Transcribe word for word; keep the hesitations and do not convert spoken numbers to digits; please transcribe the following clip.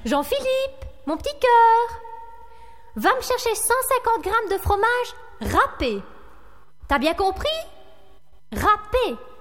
Jean-Philippe, mon petit cœur, va me chercher cent cinquante grammes de fromage râpé. T'as bien compris? Râpé.